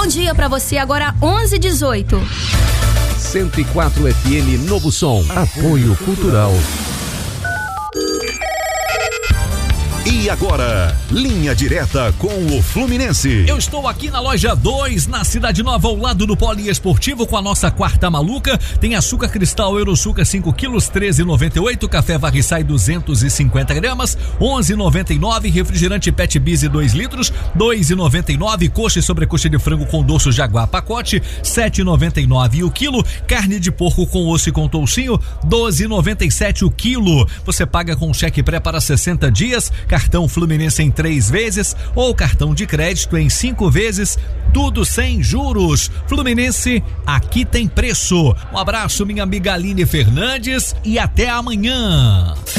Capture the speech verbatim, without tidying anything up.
bom dia pra você, agora onze e dezoito. cento e quatro F M Novo Som. Apoio Cultural. E agora, linha direta com o Fluminense. Eu estou aqui na loja dois, na Cidade Nova, ao lado do Poliesportivo, com a nossa quarta maluca. Tem açúcar cristal Eurosucar cinco quilos, treze e noventa e oito. Café Varriçai duzentos e cinquenta gramas, onze e noventa e nove. Refrigerante Pet Busy dois litros, dois e noventa e nove. Coxa e sobrecoxa de frango com dorso Jaguar pacote, sete e noventa e nove o quilo. Carne de porco com osso e com toucinho, doze e noventa e sete o quilo. Você paga com cheque pré para sessenta dias. Cartão Fluminense em três vezes ou cartão de crédito em cinco vezes, tudo sem juros. Fluminense, aqui tem preço. Um abraço, minha amiga Aline Fernandes, e até amanhã.